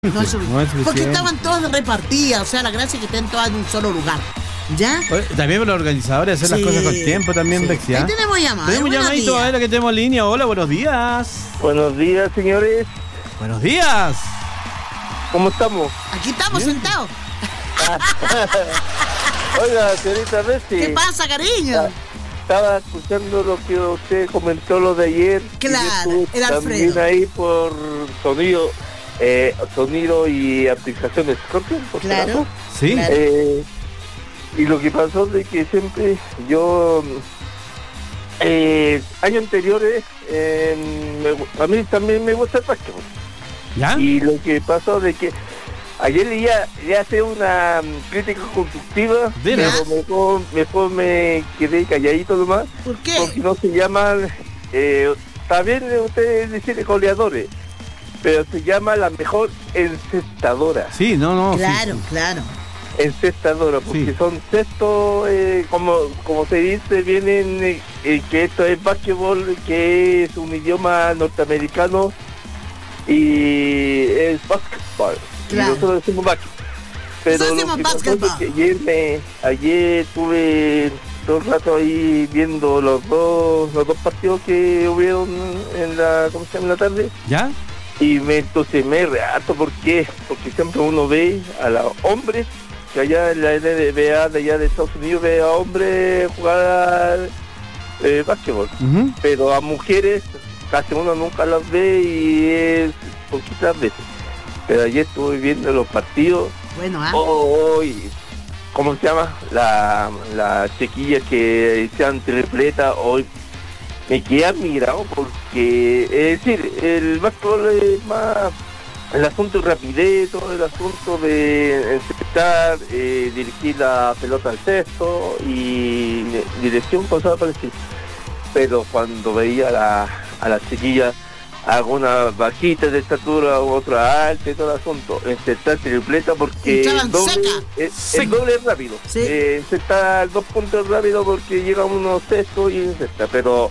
No es No es porque suficiente. estaban todas repartidas, o sea, la gracia es que estén todas en un solo lugar. ¿Ya? Oye, también para los organizadores hacer las Sí, cosas con tiempo también, sí. Bexia. Ahí tenemos llamada. Tenemos buenos llamadito, días. a ver, que tenemos en línea. Hola, buenos días. Buenos días, señores. Buenos días. ¿Cómo estamos? Aquí estamos Bien. sentados. Oiga, señorita Bessi. ¿Qué pasa, cariño? Estaba escuchando lo que usted comentó lo de ayer. Claro, Y yo estuve el también Alfredo. ahí por sonido y aplicaciones Scorpion. por Claro. cierto. Sí. Claro. Y lo que pasó de que siempre yo años anteriores a mí también me gusta el básquetbol. ¿Ya? Y lo que pasó de que ayer ya hace una crítica constructiva, ¿De pero veras? mejor me quedé calladito nomás, ¿Por qué? porque no se llaman, está bien ustedes decir goleadores, pero se llama la mejor encestadora. Sí, no, Claro, sí, sí. claro. Encestadora, porque Sí. son sextos, como se dice, vienen, que esto es básquetbol, que es un idioma norteamericano, y es básquetbol. Claro. Y nosotros decimos básquetbol. Pero Nosotros lo decimos que pasó es básquetbol. que ayer estuve todo el rato ahí viendo los dos partidos que hubieron en la, ¿cómo se llama? En la tarde. ¿Ya? Y me entusiasmé reato. ¿Por qué? Porque siempre uno ve a los hombres, que allá en la NBA de allá de Estados Unidos ve a hombres jugar básquetbol. Ujú. Pero a mujeres casi uno nunca las ve y es poquitas veces. Pero ayer estuve viendo los partidos. Bueno, Y ¿cómo se llama? La chiquilla que sean tripleta hoy. Me quedé admirado porque, es decir, el básquetbol es más el asunto de rapidez, todo el asunto de encestar, dirigir la pelota al cesto y dirección, cosas parecidas. Pero cuando veía a la chiquilla, algunas bajitas de estatura, otra alta y todo el asunto, encestar tripleta porque Entraban seca. el doble es rápido. Sí. Encestar 2 puntos rápido porque llega uno sexto y encesta, pero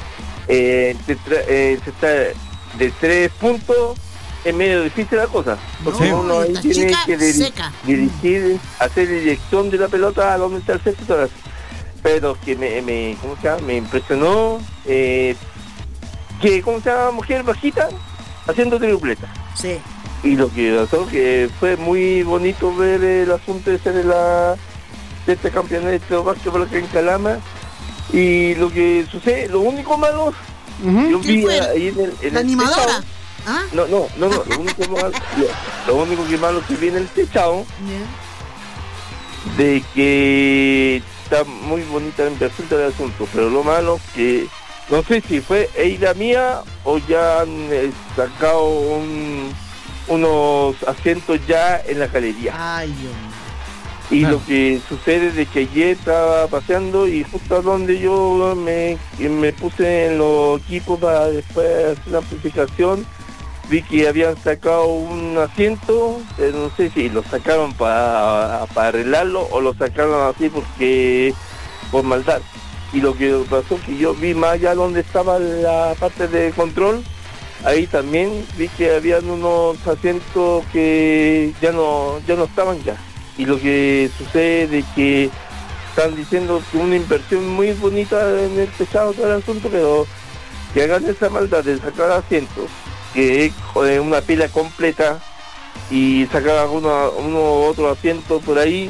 encestar de 3 puntos es medio difícil la cosa, porque Sí. uno ahí Esta tiene chica que seca. dirigir, hacer dirección de la pelota a donde está el sexto y todo eso. Pero que ¿cómo se llama? Me impresionó que, ¿cómo se llama? Mujer bajita haciendo tripleta. sí. Y lo que pasó que fue muy bonito ver el asunto de este campeonato de básquetbol acá en Calama. Y lo que sucede, lo único malo, Ujú. yo ¿Quién vi fue? ahí en el La animadora. techado. ¿Ah? No, lo único malo, lo único que malo que vi en el techado, de que está muy bonita la inversión del asunto, pero lo malo que no sé si fue idea mía o ya han sacado unos asientos ya en la galería. Ay, Dios mío. Y Claro. lo que sucede de que ayer estaba paseando y justo donde yo me puse en los equipos para después hacer la amplificación, vi que habían sacado un asiento, pero no sé si lo sacaron para arreglarlo o lo sacaron así porque por maldad. Y lo que pasó que yo vi más allá donde estaba la parte de control, ahí también vi que habían unos asientos que ya no estaban ya. Y lo que sucede es que están diciendo que una inversión muy bonita en el techado todo el asunto, pero que hagan esa maldad de sacar asientos, que es una pila completa, y sacar uno otro asiento por ahí,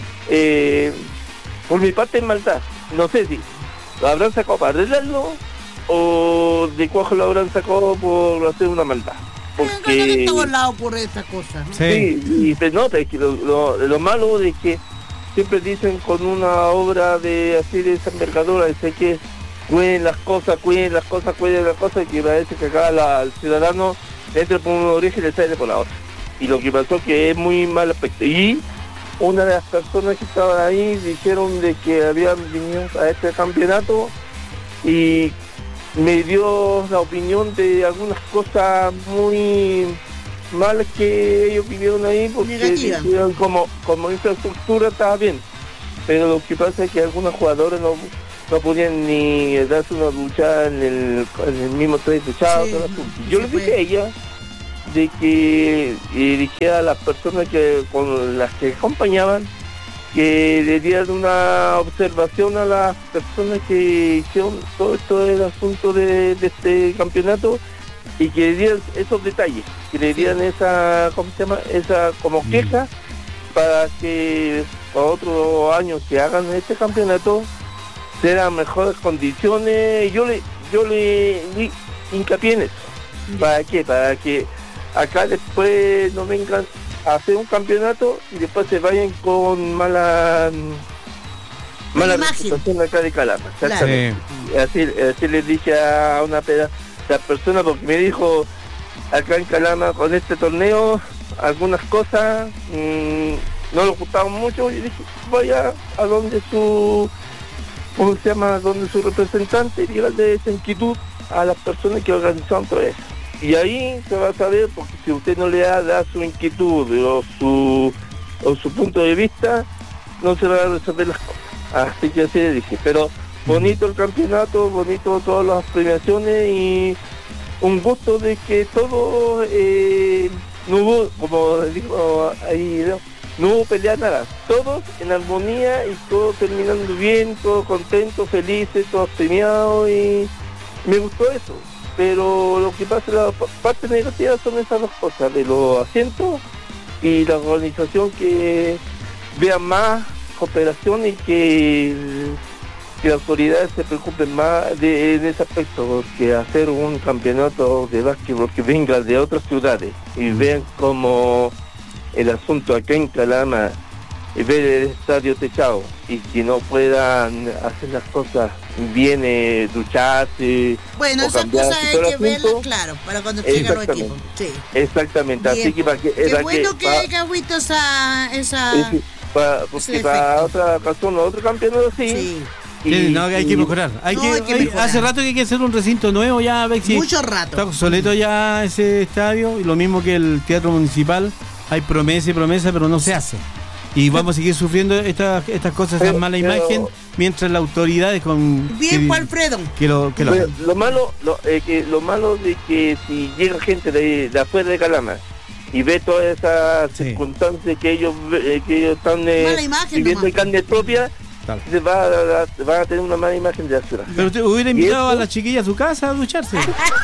por mi parte es maldad. No sé si lo habrán sacado para arreglarlo o de cuajo lo habrán sacado por hacer una maldad. Creo que Porque en todos lados ocurre esta cosa. ¿No? Sí. sí, y se nota es que lo malo de que siempre dicen con una obra de así de esa envergadura, dice que cuiden las cosas, y que parece que acá el ciudadano entra por una oreja y le sale por la otra. Y lo que pasó que es muy mal aspecto. Y una de las personas que estaban ahí dijeron de que habían venido a este campeonato y me dio la opinión de algunas cosas muy malas que ellos vivieron ahí, porque Negativa. dijeron como infraestructura estaba bien, pero lo que pasa es que algunos jugadores no podían ni darse una ducha en el mismo tren duchado. Sí, Yo le se dije a ella de que dijera a las personas que con las que acompañaban que le dieran una observación a las personas que hicieron todo esto del asunto de este campeonato y que le dieran esos detalles, que le dieran esa, ¿cómo se llama? Esa como queja para que para otros años que hagan este campeonato serán mejores condiciones. Yo le di hincapié en eso. ¿Para qué? Para que acá después no vengan a hacer un campeonato y después se vayan con mala reputación acá de Calama. Exactamente. Claro. Así les dije a una la persona, porque me dijo acá en Calama con este torneo algunas cosas no le gustaban mucho, y dije vaya a donde su donde su representante, dígale esa inquietud a las personas que organizaron todo eso. Y ahí se va a saber, porque si usted no le da su inquietud o su punto de vista, no se van a resolver las cosas. Así que así le dije, pero bonito el campeonato, bonito todas las premiaciones y un gusto de que todo no hubo, como digo ahí, no hubo pelea nada, todos en armonía y todos terminando bien, todos contentos, felices, todos premiados, y me gustó eso. Pero lo que pasa, la parte negativa son esas dos cosas, de los asientos y la organización, que vean más cooperación y que las autoridades se preocupen más de ese aspecto, que hacer un campeonato de básquetbol que venga de otras ciudades y vean como el asunto acá en Calama, y ver el estadio techado, y que no puedan hacer las cosas bien, ducharse. Bueno, esas cosas hay que verlas, claro, para cuando lleguen los equipos. Sí. Exactamente, bien. Así que para que... Qué bueno que haya visto porque para otra ocasión, otro campeonato sí. No, hay que mejorar. Hace rato que hay que hacer un recinto nuevo ya, a ver si mucho rato. Está obsoleto ya ese estadio, y lo mismo que el Teatro Municipal. Hay promesa y promesa, pero no se hace. Y vamos a seguir sufriendo estas cosas, esa mala imagen, mientras las autoridades Alfredo. Lo malo de que si llega gente de afuera de Calama y ve todas esas circunstancias que ellos están viviendo en carne propia, van a tener una mala imagen de la ciudad. Pero usted hubiera invitado a las chiquillas a su casa a ducharse.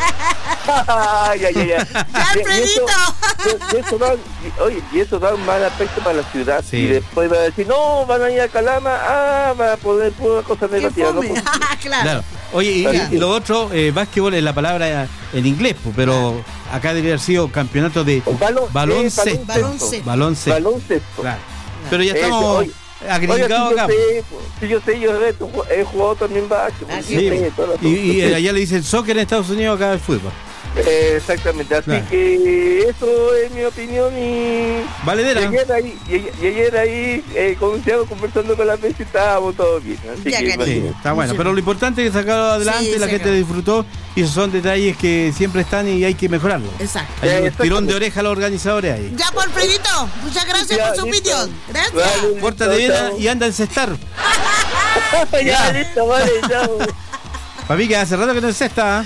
Y eso da un mal aspecto para la ciudad. Sí. Y después va a decir, no, van a ir a Calama, va a poner pura cosa negativa. ¿No? Claro. Oye, y lo otro, básquetbol es la palabra en inglés, pero acá debería haber sido campeonato de baloncesto. Claro. Pero ya estamos agregados acá. Yo he jugado también básquetbol. Y allá le dicen soccer en Estados Unidos, acá el fútbol. Exactamente, así que eso es mi opinión. Y valedera. Y ayer ahí conversando con la mesa, y estábamos todos bien, así que está bueno, pero lo importante es sacarlo adelante, la gente disfrutó, y esos son detalles que siempre están y hay que mejorarlo. Exacto. Hay un tirón de oreja a los organizadores ahí. Ya, por Alfredito, muchas gracias por su opinión. Gracias. Pórtate bien y anda a encestar. Listo, vale, chao. Papi, que hace rato que no encesta.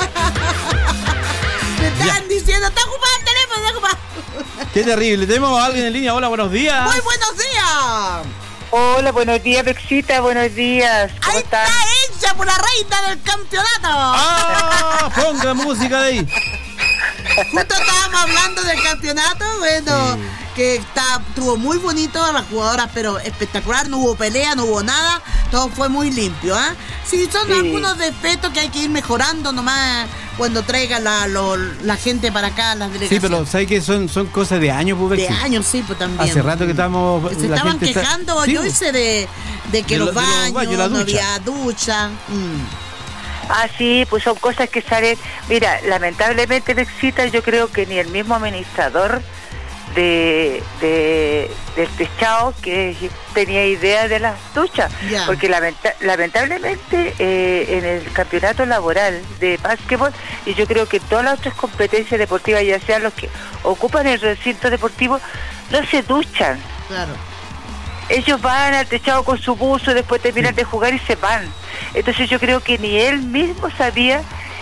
Me están diciendo, está ocupado el teléfono, está ocupado. Qué terrible. Tenemos a alguien en línea. Hola, buenos días. Muy buenos días. Hola, buenos días, Pexita, buenos días. Ahí está ella, por la reina del campeonato. Ponga música de ahí. Justo estábamos hablando del campeonato, que estuvo muy bonito, las jugadoras, pero espectacular, no hubo pelea, no hubo nada, todo fue muy limpio, Sí, son algunos defectos que hay que ir mejorando nomás cuando traigan la gente para acá, las delegaciones. Sí, pero ¿sabes qué? Son cosas de años, pues. De años, sí, pues también. Hace rato que estamos... Se estaban quejando, yo hice de que los baños, no había ducha. Ah, sí, pues son cosas que salen... Mira, lamentablemente, Pexita, yo creo que ni el mismo administrador del techado que tenía idea de las duchas, porque lamentablemente en el campeonato laboral de básquetbol, y yo creo que todas las otras competencias deportivas, ya sean los que ocupan el recinto deportivo, no se duchan. Claro. Ellos van al techado con su buzo, después terminan de jugar y se van. Entonces yo creo que ni él mismo sabía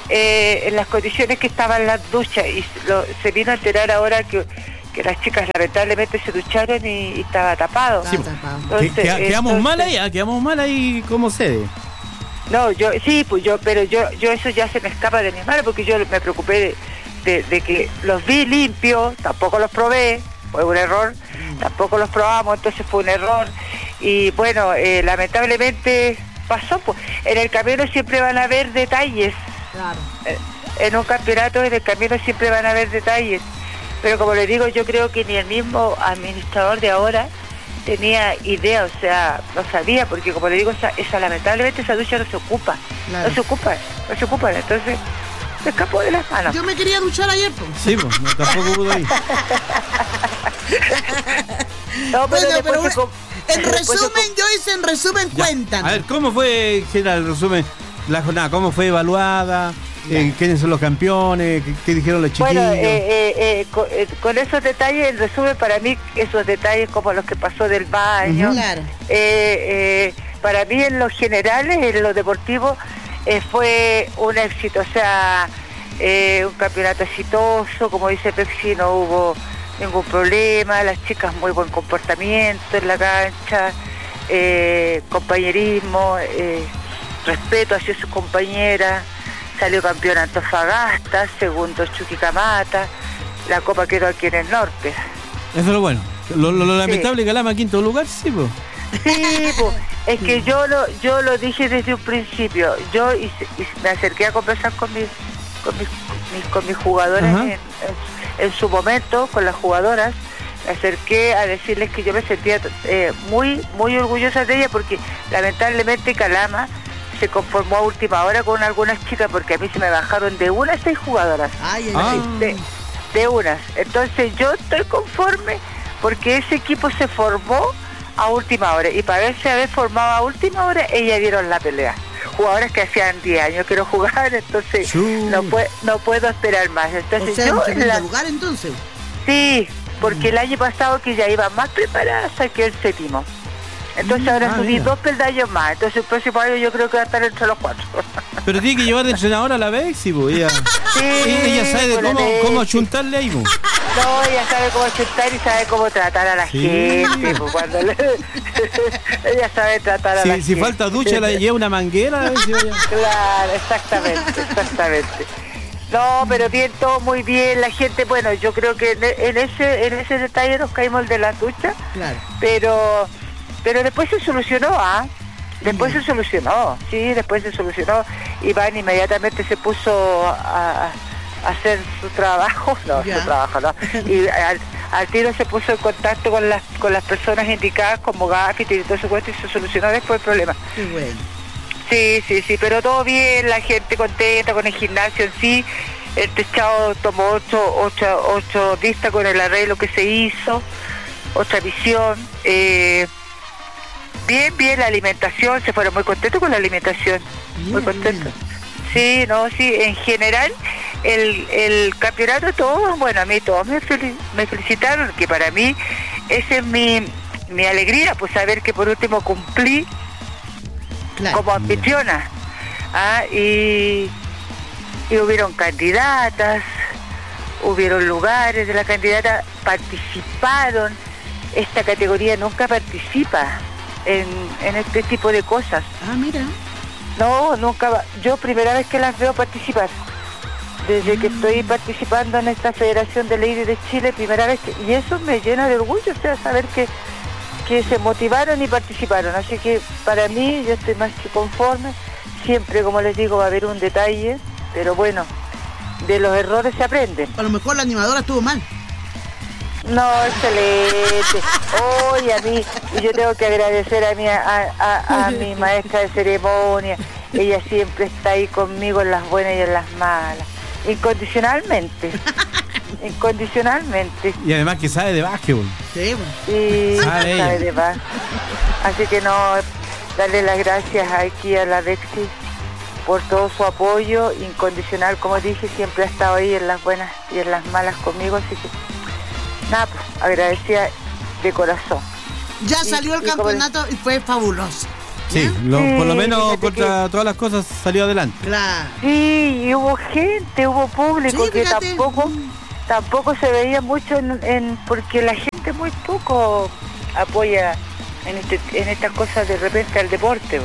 en las condiciones que estaban las duchas, y se vino a enterar ahora que las chicas lamentablemente se ducharon y estaba tapado. Sí, Entonces, quedamos mal ahí como sede. No, yo eso ya se me escapa de mis manos, porque yo me preocupé de que los vi limpios, tampoco los probé, fue un error, tampoco los probamos, entonces fue un error, y bueno, lamentablemente pasó, pues. En el camino siempre van a haber detalles. Claro. En un campeonato, en el camino siempre van a haber detalles, pero como les digo, yo creo que ni el mismo administrador de ahora tenía idea, o sea, no sabía, porque como le digo, lamentablemente esa ducha no se ocupa, Claro. no se ocupa, entonces se escapó de las manos. Yo me quería duchar ayer, pues. Sí, pues, no, tampoco pudo ir. No, Bueno, después pero se en resumen, Joyce, en resumen, Ya. cuéntanos. A ver, ¿cómo fue, en general, el resumen, la jornada? ¿Cómo fue evaluada? ¿Quiénes son los campeones? ¿Qué dijeron los chiquillos? Bueno, con esos detalles, en resumen, para mí, esos detalles como los que pasó del baño, Claro. para mí en los generales, en lo deportivo, fue un éxito, o sea, un campeonato exitoso, como dice Pepsi, no hubo ningún problema, las chicas muy buen comportamiento en la cancha, compañerismo, respeto hacia sus compañeras. Salió campeón Antofagasta, segundo Chuquicamata, la copa quedó aquí en el norte. Eso es lo bueno. Lo lamentable, Calama, quinto lugar, sí, pues. Sí, pues, es que yo lo dije desde un principio. Yo y me acerqué a conversar con mis jugadoras en su momento, con las jugadoras. Me acerqué a decirles que yo me sentía muy, muy orgullosa de ellas, porque lamentablemente Calama se conformó a última hora con algunas chicas, porque a mí se me bajaron de 1 a 6 jugadoras. De unas. Entonces yo estoy conforme, porque ese equipo se formó a última hora, y para haber formado a última hora, ellas dieron la pelea. Jugadoras que hacían 10 años que no jugaban, entonces no puedo esperar más. Entonces O sea, yo en segundo lugar, entonces. sí, porque el año pasado que ya iba más preparada, saqué el séptimo. Entonces ahora subí mira. 2 peldaños más. Entonces el próximo año yo creo que va a estar entre los 4. Pero tiene que llevar de entrenadora a la vez, sí, pues. Ella sabe de cómo achuntarle ahí, pues. No, ella sabe cómo chutar y sabe cómo tratar a la gente. Pues, ella sabe tratar a la gente. Si falta ducha, la lleva una manguera. A ver si Claro, exactamente. No, pero bien, todo muy bien. La gente, bueno, yo creo que en ese detalle nos caímos el de la ducha. Claro. Pero después se solucionó, Después se solucionó. Iván inmediatamente se puso a hacer su trabajo, y al tiro se puso en contacto con las personas indicadas como Gaffit y todo eso, y se solucionó después el problema. Qué bueno. Sí, pero todo bien, la gente contenta con el gimnasio en sí. El techado tomó 8 vistas con el arreglo que se hizo, otra visión. Bien, la alimentación, se fueron muy contentos con la alimentación, muy contentos. Sí, en general, el campeonato, todos, bueno, a mí todos me felicitaron, que para mí esa es mi alegría, pues saber que por último cumplí como anfitriona. Y hubieron candidatas, hubieron lugares de la candidata, participaron. Esta categoría nunca participa en este tipo de cosas. Mira. No, nunca. Yo primera vez que las veo participar. Desde que estoy participando en esta Federación de Ladies de Chile, primera vez y eso me llena de orgullo, o sea, saber que se motivaron y participaron. Así que para mí yo estoy más que conforme. Siempre, como les digo, va a haber un detalle, pero bueno, de los errores se aprende. A lo mejor la animadora estuvo mal. No, excelente. Hoy a mí, y yo tengo que agradecer a mi maestra de ceremonia. Ella siempre está ahí conmigo en las buenas y en las malas. Incondicionalmente. Y además que sabe de básquetbol. Sí, bueno. Sí, Sabe sabe de más. Así que no, darle las gracias aquí a la Bexi por todo su apoyo incondicional, como dije, siempre ha estado ahí en las buenas y en las malas conmigo, así que nada, pues, agradecida de corazón. Ya salió el campeonato y fue fabuloso. Sí, por lo menos contra todas las cosas salió adelante. Claro. Sí, y hubo gente, hubo público Sí, que fíjate. tampoco se veía mucho porque la gente muy poco apoya en estas cosas de repente al deporte.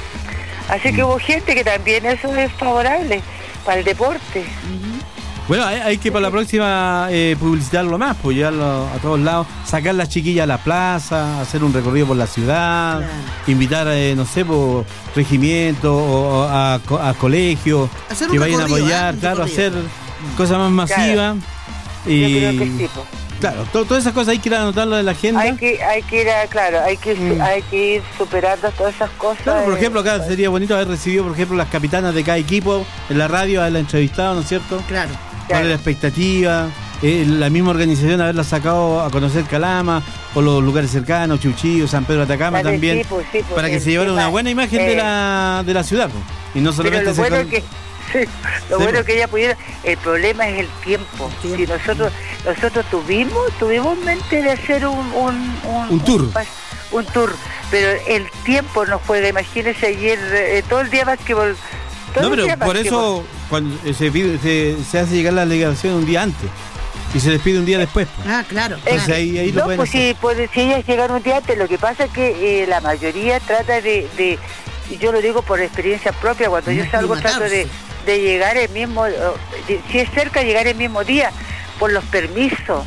Así que hubo gente que también eso es favorable para el deporte. Bueno, hay que para la próxima publicitarlo más, pues llevarlo a todos lados, sacar las chiquillas a la plaza, hacer un recorrido por la ciudad, Claro. invitar, no sé, por regimientos o a colegios Hacer un que vayan a recorrido, apoyar, un claro, recorrido. hacer cosas más masivas. Yo Y creo que sí, pues. claro, todas esas cosas hay que ir anotarlo en la agenda. Hay que ir hay que ir superando todas esas cosas. Claro, por ejemplo, acá sería bonito haber recibido, por ejemplo, las capitanas de cada equipo en la radio, haberla entrevistado, ¿no es cierto? Claro. ¿Cuál es la expectativa? La misma organización haberla sacado a conocer Calama o los lugares cercanos, Chuchillo, San Pedro de Atacama Vale, también, sí, pues, para que el se llevara tema, una buena imagen de la ciudad, pues. Y no pero solamente lo bueno sacar- que sí, lo Sí, bueno pues. que ella pudiera, el problema es el tiempo. El Si tiempo. nosotros tuvimos en mente de hacer Un tour. un tour, pero el tiempo nos juega. Imagínese ayer todo el día básquetbol. todo No, el pero día por básquetbol. eso cuando se hace llegar la delegación un día antes y se despide un día después, pues. Ah, claro. Entonces claro. ahí lo No, pueden pues hacer. si ellas llegaron un día antes, lo que pasa es que la mayoría trata de y yo lo digo por experiencia propia, cuando yo salgo trato de llegar el mismo, si es cerca, llegar el mismo día, por los permisos.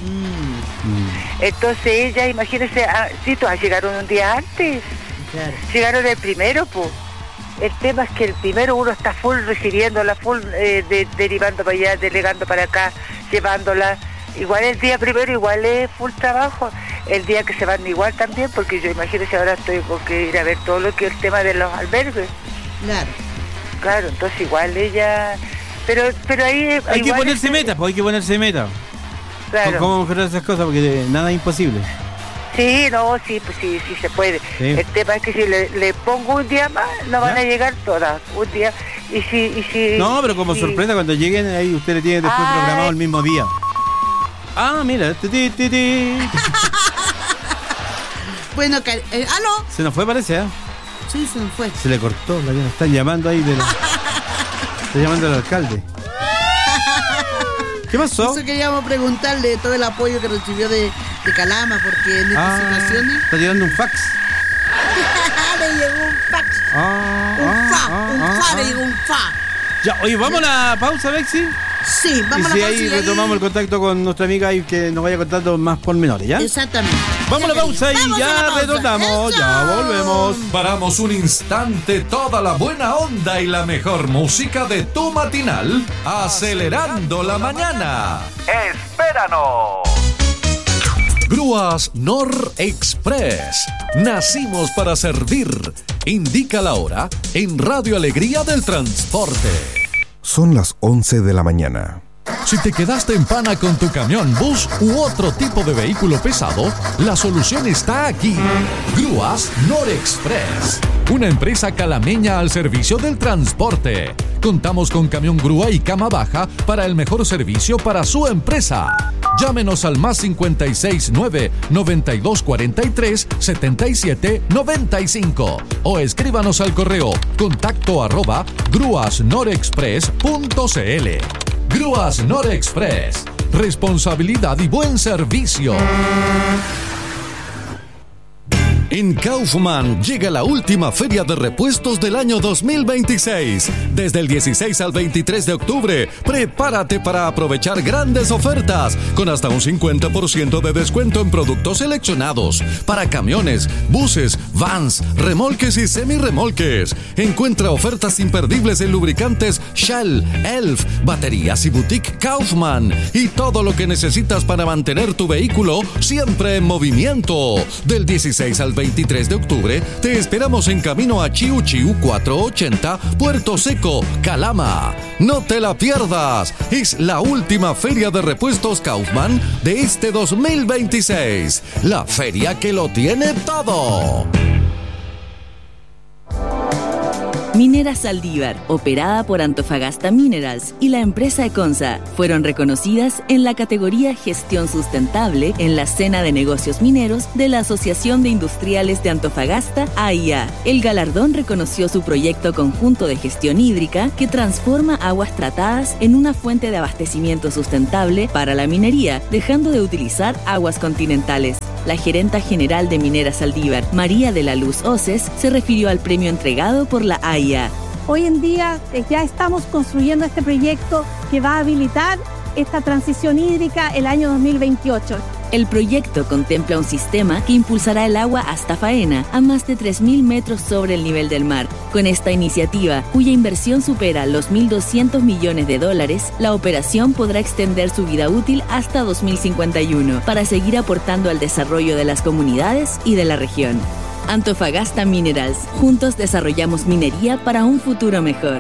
Entonces ellas, imagínense, sí, todas llegaron un día antes, Claro. llegaron el primero, pues. El tema es que el primero uno está full recibiéndola, full derivando para allá, delegando para acá, llevándola. Igual el día primero, igual es full trabajo. El día que se van igual también, porque yo imagínense ahora tengo que ir a ver todo lo que es el tema de los albergues. Claro. Claro, entonces igual ella... Pero ahí... Hay que igual ponerse meta, pues hay que ponerse meta. Claro. ¿Cómo mejorar esas cosas? Porque nada es imposible. Sí, no, sí, pues sí se puede. Sí. El tema es que si le pongo un día más, no van ¿Ya? a llegar todas. Un día... Y si No, pero como sorpresa, cuando lleguen, ahí usted le tiene después Ay. programado el mismo día. Ah, mira. Bueno, ¿aló? Se nos fue, parece, ¿eh? Sí, se nos fue. Se le cortó. Están llamando ahí Está llamando al alcalde. ¿Qué pasó? Eso queríamos preguntarle todo el apoyo que recibió de Calama, porque en estas situaciones Está llegando un fax. le llegó un fax. Le llegó un fa. Ya, oye, vamos a la pausa, Bexi. Sí, vamos y a si la pausa ahí y retomamos el contacto con nuestra amiga y que nos vaya contando más pormenores, ¿ya? Exactamente. Vamos a la pausa y Vamos a la ya pausa. retornamos, ¡Eso! ya volvemos. Paramos un instante toda la buena onda y la mejor música de tu matinal, acelerando la mañana. ¡Espéranos! Grúas Nor Express. Nacimos para servir. Indica la hora en Radio Alegría del Transporte. Son las 11 de la mañana. Si te quedaste en pana con tu camión, bus u otro tipo de vehículo pesado, la solución está aquí. Grúas Norexpress, una empresa calameña al servicio del transporte. Contamos con camión grúa y cama baja para el mejor servicio para su empresa. Llámenos al más 569 9243 7795 o escríbanos al correo contacto@grúasnorexpress.cl. Grúas Norexpress. Responsabilidad y buen servicio. En Kaufman llega la última feria de repuestos del año 2026. Desde el 16 al 23 de octubre, prepárate para aprovechar grandes ofertas con hasta un 50% de descuento en productos seleccionados para camiones, buses, vans, remolques y semirremolques. Encuentra ofertas imperdibles en lubricantes Shell, Elf, baterías y boutique Kaufman y todo lo que necesitas para mantener tu vehículo siempre en movimiento. Del 16 al 23 de octubre, te esperamos en camino a Chiu Chiu 480, Puerto Seco, Calama. No te la pierdas, es la última feria de repuestos Kaufman de este 2026. La feria que lo tiene todo. Minera Saldívar, operada por Antofagasta Minerals y la empresa Econsa, fueron reconocidas en la categoría Gestión Sustentable en la Cena de Negocios Mineros de la Asociación de Industriales de Antofagasta, AIA. El galardón reconoció su proyecto conjunto de gestión hídrica que transforma aguas tratadas en una fuente de abastecimiento sustentable para la minería, dejando de utilizar aguas continentales. La gerenta general de Minera Saldívar, María de la Luz Oces, se refirió al premio entregado por la AIA. Hoy en día ya estamos construyendo este proyecto que va a habilitar esta transición hídrica el año 2028. El proyecto contempla un sistema que impulsará el agua hasta Faena, a más de 3.000 metros sobre el nivel del mar. Con esta iniciativa, cuya inversión supera los $1.200 millones, la operación podrá extender su vida útil hasta 2051 para seguir aportando al desarrollo de las comunidades y de la región. Antofagasta Minerals. Juntos desarrollamos minería para un futuro mejor.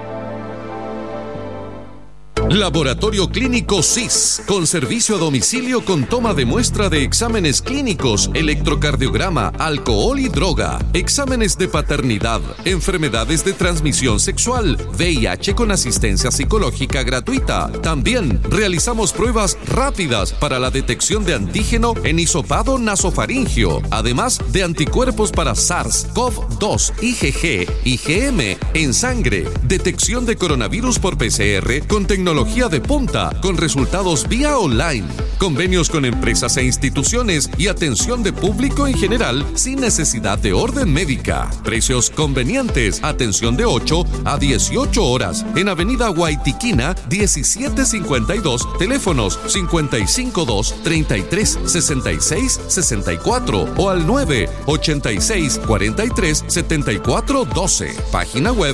Laboratorio Clínico SIS, con servicio a domicilio con toma de muestra de exámenes clínicos, electrocardiograma, alcohol y droga, exámenes de paternidad, enfermedades de transmisión sexual, VIH con asistencia psicológica gratuita. También realizamos pruebas rápidas para la detección de antígeno en hisopado nasofaringio, además de anticuerpos para SARS-CoV-2, IgG, IgM en sangre, detección de coronavirus por PCR con tecnología de punta, con resultados vía online, convenios con empresas e instituciones y atención de público en general sin necesidad de orden médica. Precios convenientes, atención de 8 a 18 horas en Avenida Guaitiquina 1752, teléfonos 552-33-66-64 o al 986-43-74-12. Página web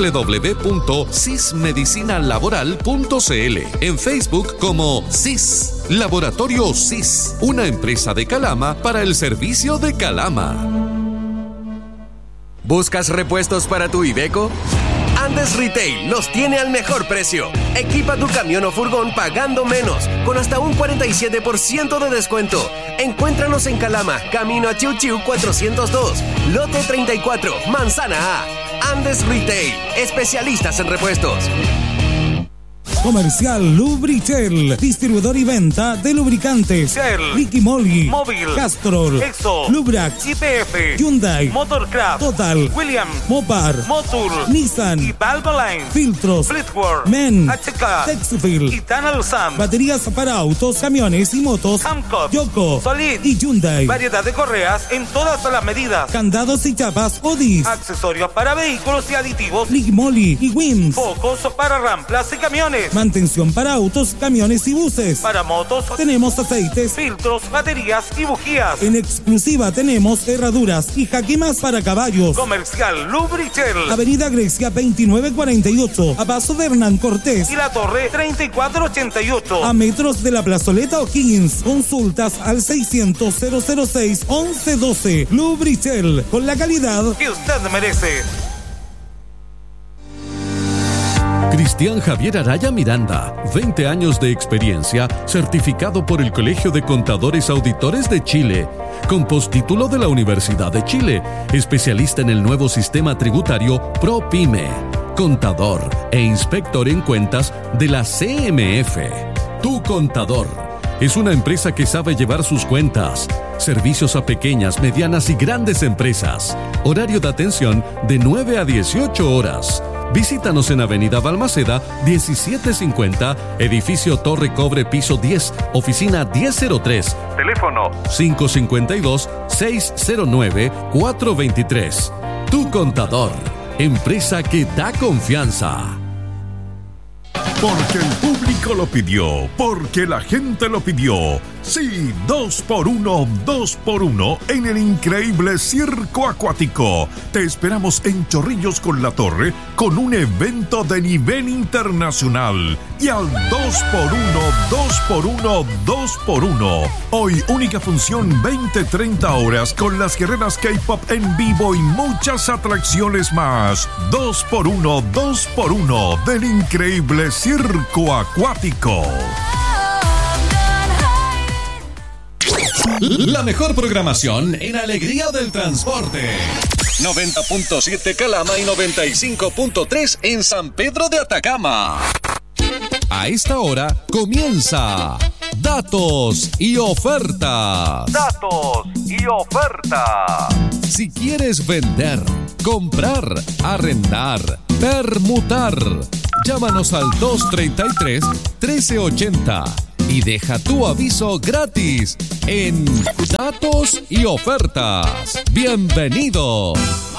www.sismedicinalaboral.cl. En Facebook como SIS, Laboratorio SIS, una empresa de Calama para el servicio de Calama. ¿Buscas repuestos para tu Iveco? Andes Retail los tiene al mejor precio. Equipa tu camión o furgón pagando menos, con hasta un 47% de descuento. Encuéntranos en Calama, camino a Chiu Chiu 402, lote 34, Manzana A. Andes Retail, especialistas en repuestos. Comercial Lubritel, distribuidor y venta de lubricantes Shell, Ricky Molly, Móvil, Castrol, Exo, Lubrax, YPF, Hyundai, Motorcraft, Total, Williams, Mopar, Motul, Nissan y Valvoline, Filtros, Fleetwood, Men, HK, Texfield, y Tunnel Sam, baterías para autos, camiones y motos, Hancock, Yoko, Solid y Hyundai. Variedad de correas en todas las medidas. Candados y chapas Odis. Accesorios para vehículos y aditivos. Ricky Molly y Wims. Focos para ramplas y camiones. Mantención para autos, camiones y buses. Para motos tenemos aceites, filtros, baterías y bujías. En exclusiva tenemos herraduras y jaquimas para caballos. Comercial Lubritel. Avenida Grecia 2948, a paso de Hernán Cortés. Y la Torre 3488. A metros de la plazoleta O'Higgins. Consultas al 600-006-1112. Lubritel, con la calidad que usted merece. Cristian Javier Araya Miranda, 20 años de experiencia, certificado por el Colegio de Contadores Auditores de Chile, con postítulo de la Universidad de Chile, especialista en el nuevo sistema tributario ProPyme, contador e inspector en cuentas de la CMF. Tu Contador es una empresa que sabe llevar sus cuentas. Servicios a pequeñas, medianas y grandes empresas. Horario de atención de 9 a 18 horas. Visítanos en Avenida Balmaceda 1750, edificio Torre Cobre, piso 10, oficina 1003. Teléfono 552-609-423. Tu Contador, empresa que da confianza. Porque el público lo pidió, porque la gente lo pidió. Sí, 2x1, 2x1 en el increíble circo acuático. Te esperamos en Chorrillos con la Torre con un evento de nivel internacional. Y al 2x1, 2x1, 2x1. Hoy única función 20-30 horas con las guerreras K-pop en vivo y muchas atracciones más. 2x1, 2x1 del increíble circo acuático. La mejor programación en Alegría del Transporte. 90.7 Calama y 95.3 en San Pedro de Atacama. A esta hora comienza Datos y Ofertas. Datos y ofertas. Si quieres vender, comprar, arrendar, permutar, llámanos al 233-1380 y deja tu aviso gratis en Datos y Ofertas. ¡Bienvenidos!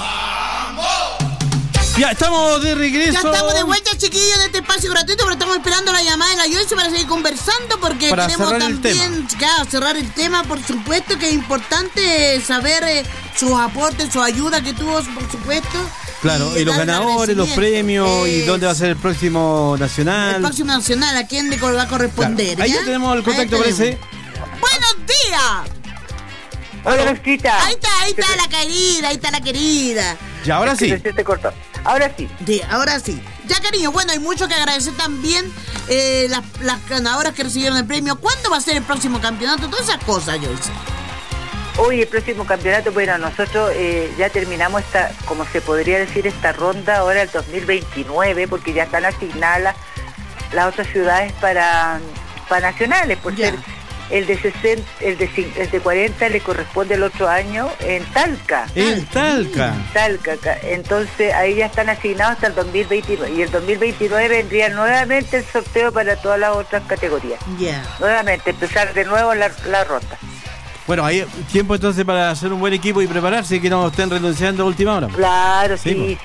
Ya estamos de regreso. Ya estamos de vuelta, chiquillos, de este espacio gratuito, pero estamos esperando la llamada de la Joyce para seguir conversando, porque para queremos también cerrar el tema. Por supuesto que es importante saber sus aportes, su ayuda que tuvo, por supuesto. Claro, y los ganadores, los premios, y dónde va a ser el próximo nacional. El próximo nacional, a quién le va a corresponder. Claro. Ahí ya tenemos el contacto, parece. ¡Buenos días! Hola, Rosita. Ahí está la querida. Y ahora sí. Ahora sí. Ahora sí. Ya, cariño, bueno, hay mucho que agradecer también las ganadoras que recibieron el premio. ¿Cuándo va a ser el próximo campeonato? Todas esas cosas, Joyce. Hoy el próximo campeonato, bueno, nosotros ya terminamos como se podría decir, esta ronda ahora el 2029, porque ya están asignadas las otras ciudades para nacionales, por ser el de 60, el de 40 le corresponde el otro año en Talca. En Talca. Entonces ahí ya están asignados hasta el 2029 y el 2029 vendría nuevamente el sorteo para todas las otras categorías. Nuevamente empezar de nuevo la ronda. Bueno, hay tiempo entonces para hacer un buen equipo y prepararse, que no estén renunciando a última hora. Claro, sí.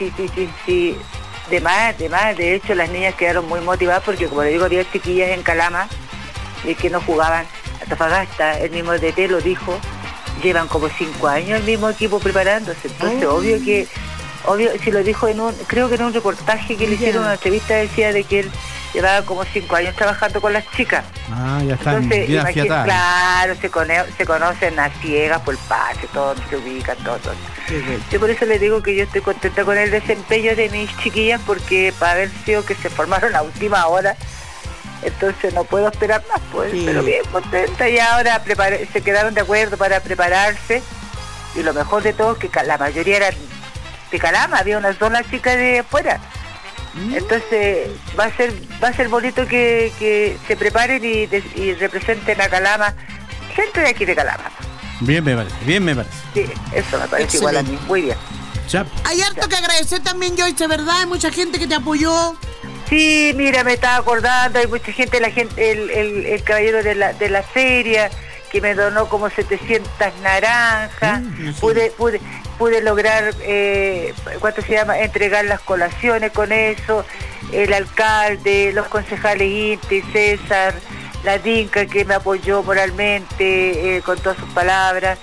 De más, de hecho las niñas quedaron muy motivadas porque, como le digo, había chiquillas en Calama que no jugaban. Antofagasta, el mismo DT lo dijo, llevan como 5 años el mismo equipo preparándose, entonces obvio, si lo dijo creo que en un reportaje que le hicieron una entrevista, decía de que él llevaba como 5 años trabajando con las chicas. Ya están. Entonces, claro, se conocen a ciegas por el pase, todos se ubican, todos. Yo por eso les digo que yo estoy contenta con el desempeño de mis chiquillas, porque para haber sido que se formaron a última hora, entonces no puedo esperar más, pues, pero bien contenta. Y ahora se quedaron de acuerdo para prepararse, y lo mejor de todo es que la mayoría eran de Calama, había una sola chica de afuera. Entonces va a ser bonito que se preparen y representen a Calama, gente de aquí de Calama. Bien me parece. Sí, eso me parece igual a mí, muy bien. Hay harto que agradecer también, Joyce, ¿verdad? Hay mucha gente que te apoyó. Sí, mira, me estaba acordando, hay mucha gente, el caballero de la feria, que me donó como 700 naranjas, pude lograr, ¿cuánto se llama?, entregar las colaciones con eso, el alcalde, los concejales Inti, César, la Dinka, que me apoyó moralmente con todas sus palabras,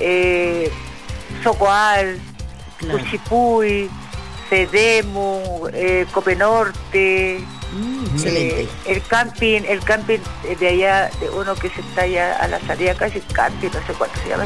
Socoal, Cuchipuy, Cedemu, Copenorte, el camping de allá, de uno que se está allá a la salida, casi camping, no sé cuánto se llama,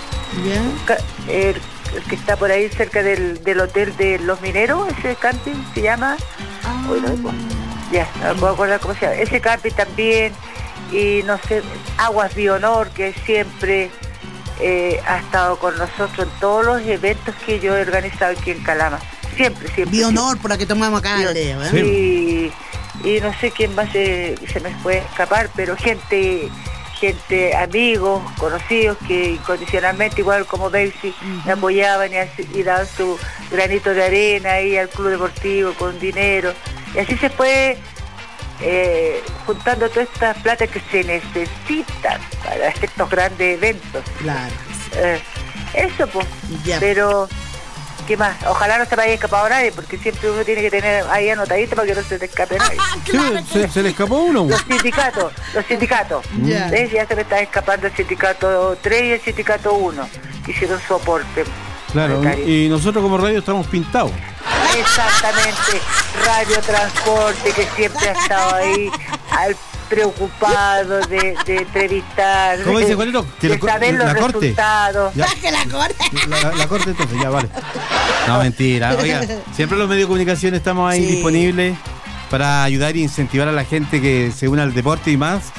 el que está por ahí cerca del hotel de los mineros, ese camping se llama, no me puedo acordar cómo se llama, ese camping también, y no sé, Aguas Bionor, que siempre ha estado con nosotros en todos los eventos que yo he organizado aquí en Calama. Siempre. Bionor, por la que tomamos acá. Y no sé quién más se me puede escapar, pero gente, amigos, conocidos, que incondicionalmente, igual como Bexy, me apoyaban y daban su granito de arena ahí al club deportivo con dinero. Y así se fue juntando todas estas plata que se necesitan para estos grandes eventos. Claro. Eso, pues. Pero ¿qué más? Ojalá no se me haya escapado nadie, porque siempre uno tiene que tener ahí anotadito para que no se te escape nadie. ¿Se le escapó uno? Los sindicatos. ¿Ves? Ya se me está escapando el sindicato 3 y el sindicato 1, que hicieron su aporte. Claro, y nosotros como radio estamos pintados. Exactamente, Radio Transporte, que siempre ha estado ahí preocupado de entrevistar, ¿cómo dice Juanito? De saber los resultados. Que la corte. La corte entonces, ya vale. No, mentira. Oiga, siempre los medios de comunicación estamos ahí disponibles para ayudar e incentivar a la gente que se una al deporte y más.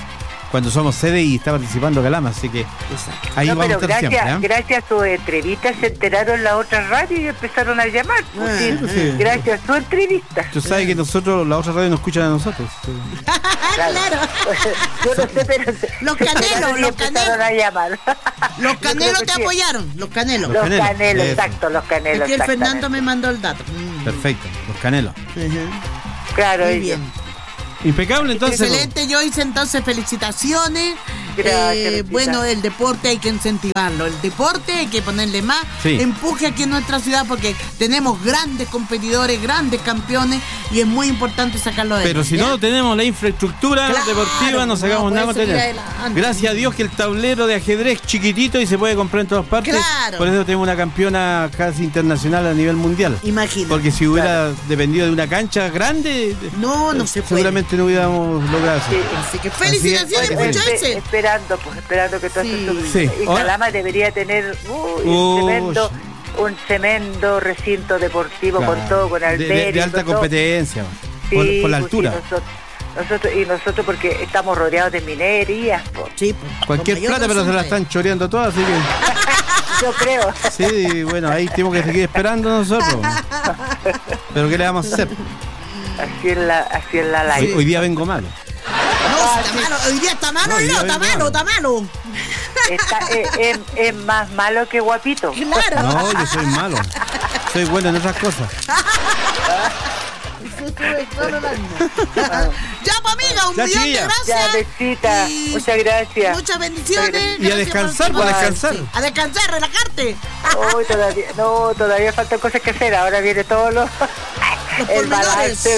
cuando somos sede y está participando Calama, así que ahí no, vamos a pero estar siempre. gracias a tu entrevista se enteraron las otras radios y empezaron a llamar. Sí. Gracias a tu entrevista. Tú sabes que nosotros, la otra radio nos escuchan a nosotros. Claro. Yo no sé, pero los Canelos empezaron a llamar. Los Canelos te apoyaron, los Canelos. Los Canelos, exacto, los Canelos. Es que el Fernando me mandó el dato. Perfecto, los Canelos. Claro, muy bien. Impecable, entonces. Excelente, Joyce, entonces felicitaciones. Gracias, bueno, el deporte hay que incentivarlo. El deporte hay que ponerle más empuje aquí en nuestra ciudad porque tenemos grandes competidores, grandes campeones y es muy importante sacarlo de Pero si no tenemos la infraestructura deportiva, no sacamos nada con tener. Gracias a Dios que el tablero de ajedrez chiquitito y se puede comprar en todas partes. Claro. Por eso tenemos una campeona casi internacional a nivel mundial. Imagínate. Porque si hubiera dependido de una cancha grande, no se puede. Seguramente no hubiéramos logrado eso. Así que felicitaciones, muchachos. Esperando que todo esto. Y Calama debería tener un tremendo recinto deportivo con todo, con albergue. De alta competencia, por la altura. Nosotros porque estamos rodeados de minerías. Sí, cualquier plata, pero se la están choreando todas, así que. Yo creo. Sí, bueno, ahí tenemos que seguir esperando nosotros. Pero ¿qué le vamos a hacer? Así es la live. Hoy día vengo malo. No, está malo. Hoy día está malo, está malo. Es más malo que guapito. Claro. No, yo soy malo. Soy bueno en otras cosas. Ya, pues, amiga, un millón de gracias. Ya, besita. Muchas gracias. Muchas bendiciones. Y a descansar, a descansar. A descansar, relajarte. Todavía faltan cosas que hacer. Ahora viene todo el balance,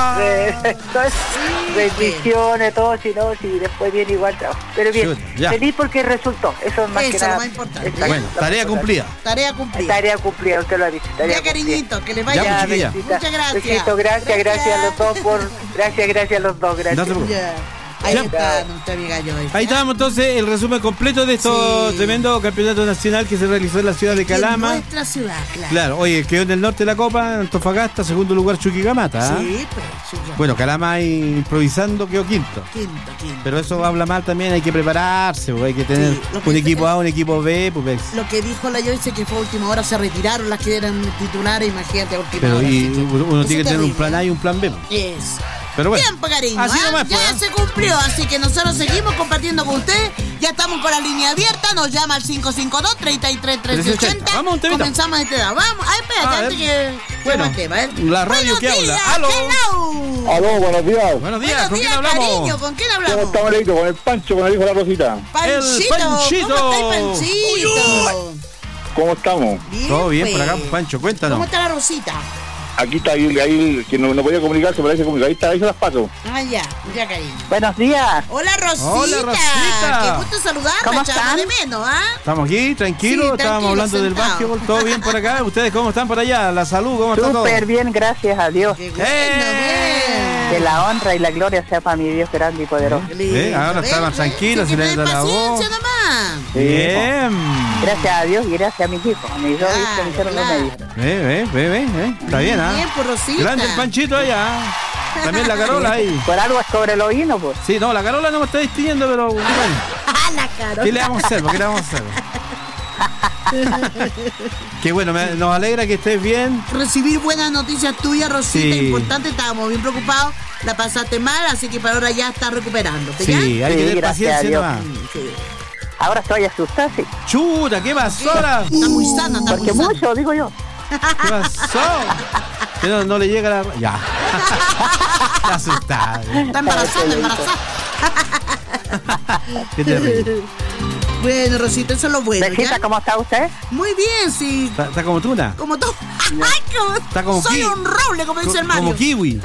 bendiciones, todo, si después viene igual trabajo. Pero bien, feliz porque resultó. Eso es más que nada. Lo más importante. Bueno, tarea cumplida. Tarea cumplida, usted lo ha dicho. Ya, cariñito, que les vaya bien. Muchas gracias. Besito, gracias a los dos gracias a los dos, gracias. Ahí está nuestra amiga Joyce. Ahí estábamos entonces el resumen completo de estos tremendo campeonato nacional que se realizó en la ciudad de Calama. En nuestra ciudad, claro. Oye, quedó en el norte de la Copa, Antofagasta, segundo lugar Chuquicamata. Sí, pues. Bueno, Calama improvisando quedó quinto. Pero eso habla mal también, hay que prepararse, hay que tener un equipo A, un equipo B. Pues. Lo que dijo la Joyce que fue a última hora, se retiraron las que eran titulares, imagínate a última hora. Pero uno tiene que tener un plan A y un plan B. Eso. Pero bueno, tiempo, cariño. Así nomás, ya se cumplió, así que nosotros seguimos compartiendo con usted. Ya estamos con la línea abierta. Nos llama al 552-33-1380. Vamos, comenzamos este lado. Vamos, espérate, antes que. Bueno, la radio que habla. ¡Aló! ¡Aló, buenos días! Buenos días, ¿con quién hablamos? Cariño, ¿con quién hablamos? ¿Cómo estamos, Leito? Con el Pancho, con el hijo de la Rosita. ¡Panchito! Panchito! ¿Cómo está el Panchito? ¿Cómo estamos? Bien, todo bien por acá, Pancho, cuéntanos. ¿Cómo está la Rosita? Aquí está, ahí que no podía comunicarse, pero ahí está, ahí se las paso. Ya, cariño. Buenos días. Hola, Rosita. Hola, Rosita. Qué gusto saludarla. ¿Cómo están? De menos, Estamos aquí, tranquilos, estábamos hablando del básquetbol, todo bien por acá. ¿Ustedes cómo están por allá? La salud, ¿cómo está todo? Súper bien, gracias a Dios. Qué bueno, bien. Que la honra y la gloria sea para mi Dios grande y poderoso. Ahora está más tranquilo, se le da la voz. Bien. Gracias a Dios y gracias a mis hijos. A mis dos hijos me hicieron los medios. Está bien, Bien, por Rosita. Grande el Panchito allá. También la Carola ahí. Por algo es sobre el ovino, pues. Sí, no, la Carola no me está distinguiendo, pero bueno. La Carola. ¿Qué le vamos a hacer? ¿Qué le vamos a hacer? Qué bueno, nos alegra que estés bien. Recibir buenas noticias tuyas, Rosita, Sí. importante, estábamos bien preocupados, la pasaste mal, así que para ahora ya estás recuperándote, ¿ya? Sí, hay que tener paciencia nomás. Sí. Ahora estoy asustada, sí. Chuta, ¿qué pasó ahora? Está muy sana, está Porque muy sana. mucho, digo yo. ¿Qué pasó? Que no le llega la... Ya. Está asustada. Está embarazada. Qué terrible. Bueno, Rosita, eso es lo bueno, Besita, ¿ya? ¿cómo está usted? Muy bien, sí. Está como tuna. Como tú. Está como soy un roble, como dice el Mario. Como kiwi.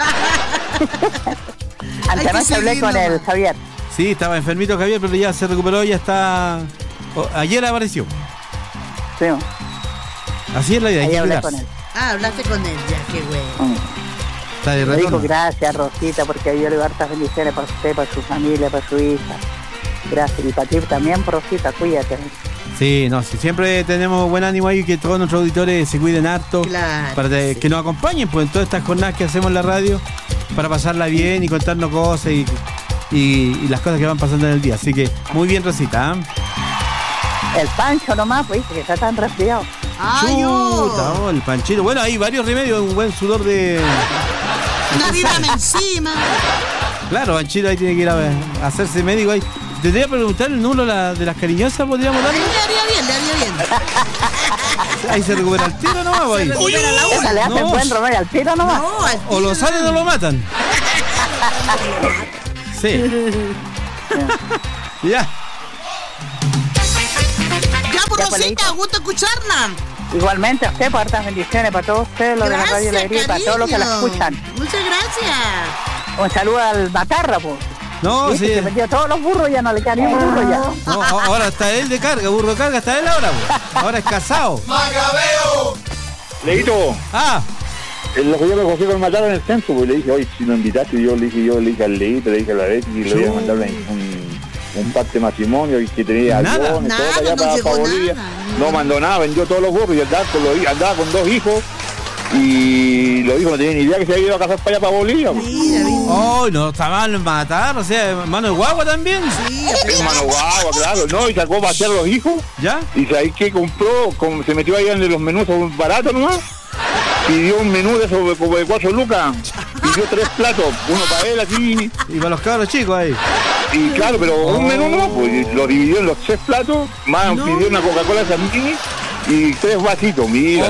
Antenoche hablé con el Javier. Sí, estaba enfermito Javier, pero ya se recuperó, ya está... ayer apareció. Sí. Así es la idea, hay Ahí que hablé cuidarse. con él. Hablaste con él, ya, qué bueno. Está de Le digo retorno. gracias, Rosita, porque yo le doy hartas bendiciones para usted, para su familia, para su hija. Gracias. Y para ti también, Rosita, cuídate. Sí, no, sí, siempre tenemos buen ánimo ahí, que todos nuestros auditores se cuiden harto. Claro, para que nos acompañen pues en todas estas jornadas que hacemos en la radio, para pasarla bien y contarnos cosas y y las cosas que van pasando en el día. Así que muy bien, Rosita. El Pancho nomás, pues, que está tan resfriado. Chuta, el Panchito. Bueno, hay varios remedios, un buen sudor de... Una virame encima. Claro, Panchito ahí tiene que ir a hacerse médico ahí. Te voy a preguntar el número de las cariñosas, ¿podríamos darle? Le haría bien. Ahí se recupera el tiro nomás, Se ahí. recupera la una. Le hacen buen remedio al tiro nomás. No, al O lo salen o lo matan. Sí. Ya. Ya, por Ya, Rosita, gusto escucharla. Igualmente a usted, por hartas bendiciones para todos ustedes, los de la Radio Alegría, y para todos los que la escuchan. Muchas gracias. Un saludo al Matarra, pues. No, sí. Se metió todos los burros, ya no le queda ni un burro ya. No, ahora está él de carga, burro de carga, está él ahora, po. Ahora es casado. ¡Macabeo! Leito. Ah. Lo que yo me conseguí con matar en el censo, pues le dije, oye, si lo invitaste, yo le dije al Leito, le dije a la Betty y le iba a mandar un parte de matrimonio y que tenía aviones, todo para allá, para Bolivia. No mandó nada, vendió todos los burros y andaba con 2 hijos. Y los hijos no tenían ni idea que se había ido a casar para allá, para Bolivia. Oh, no está mal matar, o sea, mano de guagua también. Sí, mano de guagua, claro, no, y sacó para hacer los hijos. ¿Ya? Y ahí que compró, como se metió ahí en los menús baratos nomás. Pidió un menú de esos como de 4 lucas. Pidió 3 platos, uno para él así. Y para los cabros chicos ahí. Y claro, pero un menú no, pues lo dividió en los 3 platos, más pidió una Coca-Cola Sandini y 3 vasitos, mira,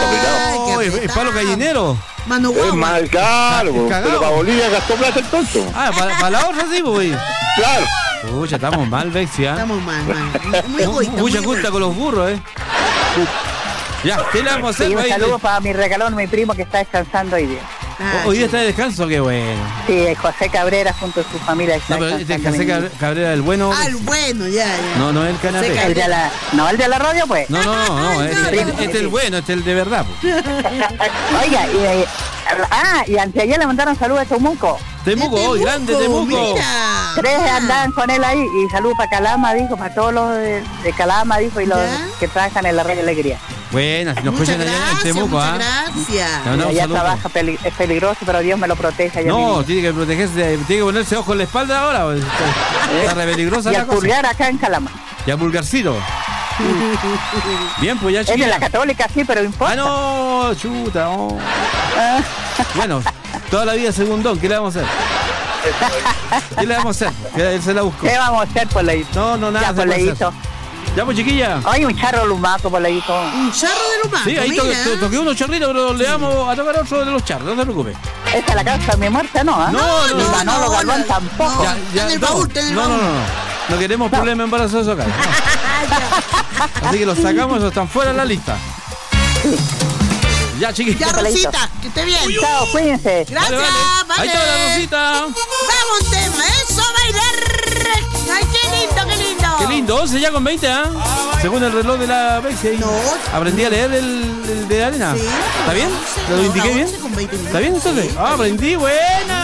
es palo gallinero. Mano es mal caro, pero para Bolivia gastó plata el tonto. Ah, para la otra sí, pues. Claro. Pucha, estamos mal, Bexi, ¿ah? Estamos mal. Muy egoísta. Mucha culpa con los burros, Ya, ¿qué le vamos a hacer? Sí, un saludo para mi regalón, mi primo que está descansando hoy día. Hoy día está de descanso, qué bueno. Sí, José Cabrera junto a su familia está No, pero este es descansando. José Cabrera, el bueno. Ah, el bueno, ya. No, no es el canapé. El de la radio, pues. No, este es el bueno, este es el de verdad, pues. Oiga, y anteayer le mandaron saludos a Temuco. Temuco, grande Temuco. 3 andaban con él ahí, y saludos para Calama, dijo, para todos los de Calama, dijo, y los que trabajan en la Radio Alegría. Buenas, si nos escuchan allá en Temuco, gracias. Allá trabaja, es peligroso, pero Dios me lo proteja. No, tiene que protegerse, tiene que ponerse ojo en la espalda ahora. Está re peligrosa y la al cosa. pulgar acá en Calama. Y al pulgarcito. Bien, pues ya, chiquilla. Es de la Católica, sí, pero importa. Ah, no, chuta, no. Bueno, toda la vida según don, ¿qué le vamos a hacer? ¿Qué le vamos a hacer? Que él se la buscó. ¿Qué vamos a hacer, por Leito? No, nada. Ya, por Leito. Ya, pues, chiquilla. Hay un charro lumaco, por Leito. Un charro de lumaco. Sí, ahí toqué unos charritos, pero le vamos a tocar otro de los charros, no te preocupes. Esa es la causa de mi muerte, ¿no? Ni Manolo Galván tampoco. No queremos problemas embarazosos acá. No. Así que los sacamos, esos están fuera de la lista. Ya, chiquilla. Ya, Rosita, que esté bien. Chao, cuídense. Gracias, vale. Ahí está la Rosita. Vamos, tema, eso, bailar. Ay, qué lindo, qué lindo. Qué lindo, 11 ya con 20, ¿ah? Según el reloj de la Bexi. No. Aprendí a leer el de arena. Sí. ¿Está bien? ¿Lo indiqué bien? ¿Está bien entonces? Ah, aprendí, buena.